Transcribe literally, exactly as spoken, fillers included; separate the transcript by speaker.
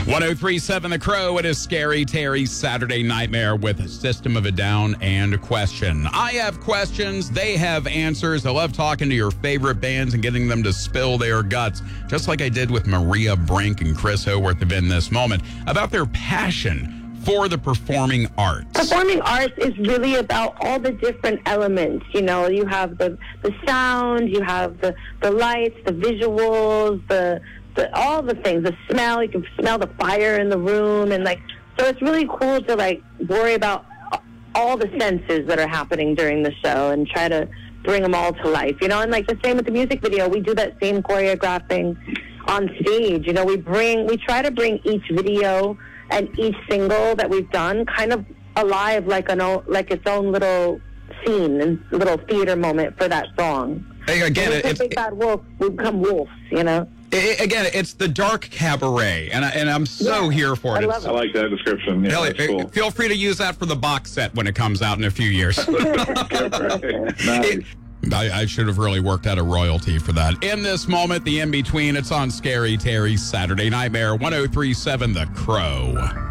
Speaker 1: one oh three point seven The Crow. It is Scary Terry's Saturday Nightmare with System of a Down and Question. I have questions. They have answers. I love talking to your favorite bands and getting them to spill their guts, just like I did with Maria Brink and Chris Howarth in this moment, about their passion for the performing arts.
Speaker 2: Performing arts is really about all the different elements. You know, you have the, the sound, you have the, the lights, the visuals, the, the all the things, the smell. You can smell the fire in the room. And, like, so it's really cool to, like, worry about all the senses that are happening during the show and try to bring them all to life. You know, and, like, the same with the music video. We do that same choreographing on stage. You know, we bring, we try to bring each video and each single that we've done kind of alive, like an o- like its own little scene and little theater moment for that song.
Speaker 1: Hey, again,
Speaker 2: if
Speaker 1: it's
Speaker 2: Big Bad Wolf, we become wolves, you know.
Speaker 1: It, again, it's the dark cabaret, and I, and I'm so
Speaker 2: yeah,
Speaker 1: here for it.
Speaker 2: I, love it.
Speaker 3: I like that description. Yeah,
Speaker 1: Elliot,
Speaker 3: that's cool.
Speaker 1: Feel free to use that for the box set when it comes out in a few years.
Speaker 3: Nice.
Speaker 1: I, I should have really worked out a royalty for that. In this moment, the in-between, it's on Scary Terry's Saturday Nightmare, one oh three point seven The Crow.